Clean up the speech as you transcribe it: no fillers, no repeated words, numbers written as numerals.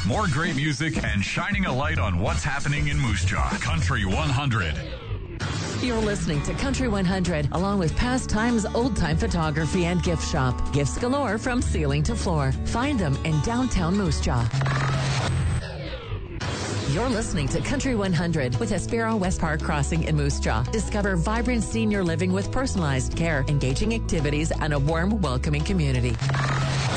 More great music and shining a light on what's happening in Moose Jaw. Country 100. You're listening to Country 100, along with Pastimes Old-Time Photography and Gift Shop. Gifts galore from ceiling to floor. Find them in downtown Moose Jaw. You're listening to Country 100 with Aspero West Park Crossing in Moose Jaw. Discover vibrant senior living with personalized care, engaging activities, and a warm, welcoming community.